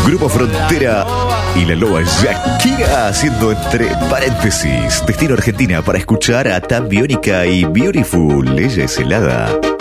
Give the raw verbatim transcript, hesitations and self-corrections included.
Grupo Frontera y la loba Shakira haciendo entre paréntesis Destino Argentina para escuchar a Tan Biónica y Beautiful. Ella es helada.